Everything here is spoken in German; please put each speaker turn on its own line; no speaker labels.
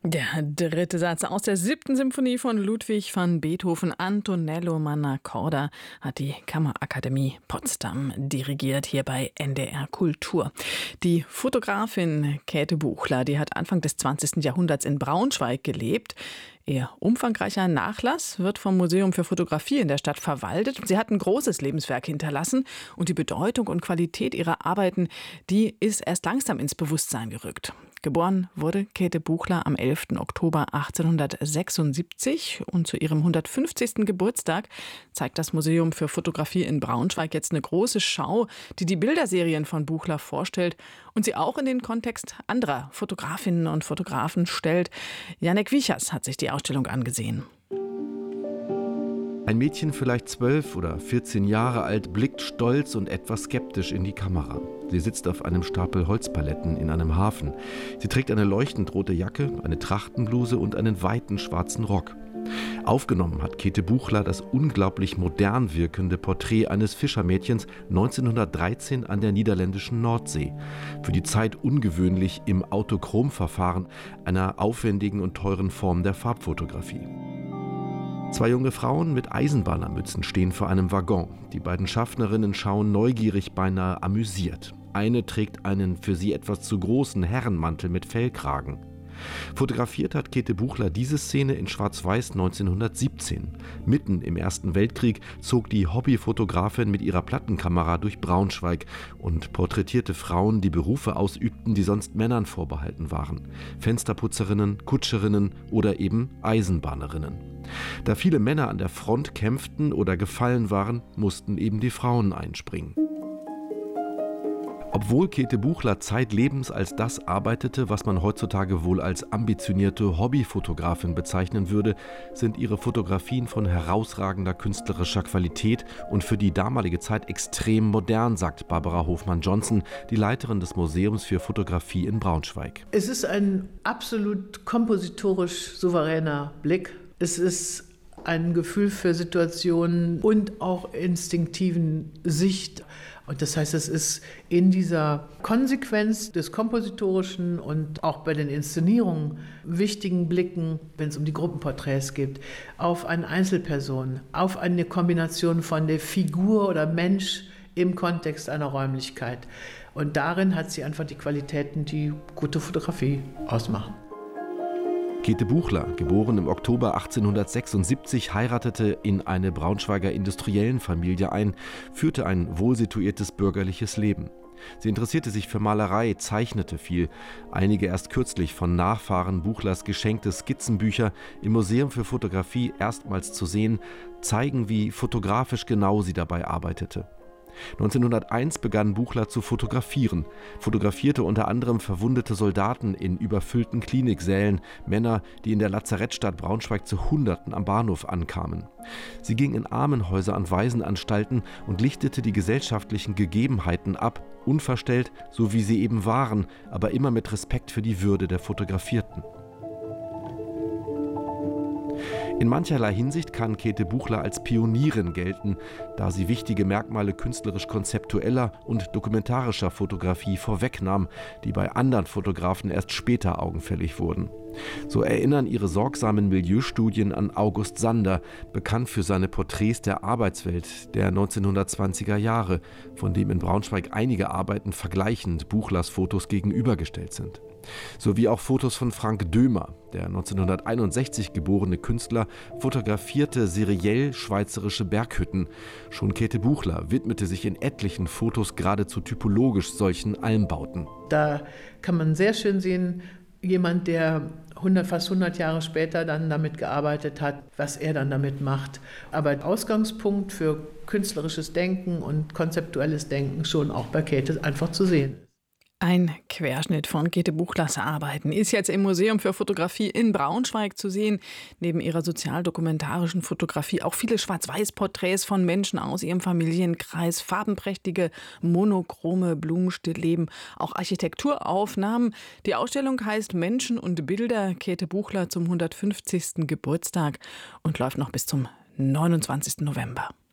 Der dritte Satz aus der 7. Symphonie von Ludwig van Beethoven, Antonello Mannacorda, hat die Kammerakademie Potsdam dirigiert, hier bei NDR Kultur. Die Fotografin Käthe Buchler, die hat Anfang des 20. Jahrhunderts in Braunschweig gelebt. Ihr umfangreicher Nachlass wird vom Museum für Fotografie in der Stadt verwaltet. Sie hat ein großes Lebenswerk hinterlassen und die Bedeutung und Qualität ihrer Arbeiten, die ist erst langsam ins Bewusstsein gerückt. Geboren wurde Käthe Buchler am 11. Oktober 1876 und zu ihrem 150. Geburtstag zeigt das Museum für Fotografie in Braunschweig jetzt eine große Schau, die die Bilderserien von Buchler vorstellt und sie auch in den Kontext anderer Fotografinnen und Fotografen stellt. Janek Wiechers hat sich die Ausstellung angesehen.
Ein Mädchen, vielleicht 12 oder 14 Jahre alt, blickt stolz und etwas skeptisch in die Kamera. Sie sitzt auf einem Stapel Holzpaletten in einem Hafen. Sie trägt eine leuchtend rote Jacke, eine Trachtenbluse und einen weiten schwarzen Rock. Aufgenommen hat Käthe Buchler das unglaublich modern wirkende Porträt eines Fischermädchens 1913 an der niederländischen Nordsee. Für die Zeit ungewöhnlich im Autochromverfahren, einer aufwendigen und teuren Form der Farbfotografie. Zwei junge Frauen mit Eisenbahnermützen stehen vor einem Waggon. Die beiden Schaffnerinnen schauen neugierig, beinahe amüsiert. Eine trägt einen für sie etwas zu großen Herrenmantel mit Fellkragen. Fotografiert hat Käthe Buchler diese Szene in Schwarz-Weiß 1917. Mitten im Ersten Weltkrieg zog die Hobbyfotografin mit ihrer Plattenkamera durch Braunschweig und porträtierte Frauen, die Berufe ausübten, die sonst Männern vorbehalten waren. Fensterputzerinnen, Kutscherinnen oder eben Eisenbahnerinnen. Da viele Männer an der Front kämpften oder gefallen waren, mussten eben die Frauen einspringen. Obwohl Käthe Buchler zeitlebens als das arbeitete, was man heutzutage wohl als ambitionierte Hobbyfotografin bezeichnen würde, sind ihre Fotografien von herausragender künstlerischer Qualität und für die damalige Zeit extrem modern, sagt Barbara Hofmann-Johnson, die Leiterin des Museums für Fotografie in Braunschweig.
Es ist ein absolut kompositorisch souveräner Blick. Es ist ein Gefühl für Situationen und auch instinktiven Sicht. Und das heißt, es ist in dieser Konsequenz des Kompositorischen und auch bei den Inszenierungen wichtigen Blicken, wenn es um die Gruppenporträts geht, auf eine Einzelperson, auf eine Kombination von der Figur oder Mensch im Kontext einer Räumlichkeit. Und darin hat sie einfach die Qualitäten, die gute Fotografie ausmachen.
Käthe Buchler, geboren im Oktober 1876, heiratete in eine Braunschweiger Industriellenfamilie ein, führte ein wohlsituiertes bürgerliches Leben. Sie interessierte sich für Malerei, zeichnete viel. Einige erst kürzlich von Nachfahren Buchlers geschenkte Skizzenbücher im Museum für Fotografie erstmals zu sehen, zeigen, wie fotografisch genau sie dabei arbeitete. 1901 begann Buchler zu fotografieren, fotografierte unter anderem verwundete Soldaten in überfüllten Kliniksälen, Männer, die in der Lazarettstadt Braunschweig zu Hunderten am Bahnhof ankamen. Sie ging in Armenhäuser und Waisenanstalten und lichtete die gesellschaftlichen Gegebenheiten ab, unverstellt, so wie sie eben waren, aber immer mit Respekt für die Würde der Fotografierten. In mancherlei Hinsicht kann Käthe Buchler als Pionierin gelten, da sie wichtige Merkmale künstlerisch-konzeptueller und dokumentarischer Fotografie vorwegnahm, die bei anderen Fotografen erst später augenfällig wurden. So erinnern ihre sorgsamen Milieustudien an August Sander, bekannt für seine Porträts der Arbeitswelt der 1920er Jahre, von dem in Braunschweig einige Arbeiten vergleichend Buchlers Fotos gegenübergestellt sind. Sowie auch Fotos von Frank Dömer, der 1961 geborene Künstler, fotografierte seriell schweizerische Berghütten. Schon Käthe Buchler widmete sich in etlichen Fotos geradezu typologisch solchen Almbauten.
Da kann man sehr schön sehen, jemand, der fast 100 Jahre später dann damit gearbeitet hat, was er dann damit macht. Aber Ausgangspunkt für künstlerisches Denken und konzeptuelles Denken schon auch bei Käthe einfach zu sehen.
Ein Querschnitt von Käthe Buchlers Arbeiten ist jetzt im Museum für Fotografie in Braunschweig zu sehen. Neben ihrer sozialdokumentarischen Fotografie auch viele Schwarz-Weiß-Porträts von Menschen aus ihrem Familienkreis, farbenprächtige, monochrome Blumenstillleben, auch Architekturaufnahmen. Die Ausstellung heißt Menschen und Bilder, Käthe Buchler zum 150. Geburtstag und läuft noch bis zum 29. November.